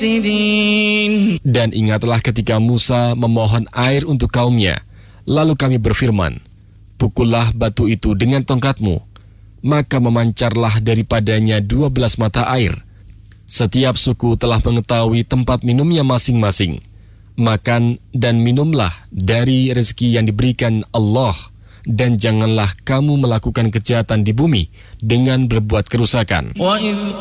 Dan ingatlah ketika Musa memohon air untuk kaumnya, lalu kami berfirman, pukullah batu itu dengan tongkatmu, maka memancarlah daripadanya 12 mata air. Setiap suku telah mengetahui tempat minumnya masing-masing. Makan dan minumlah dari rezeki yang diberikan Allah, dan janganlah kamu melakukan kejahatan di bumi dengan berbuat kerusakan.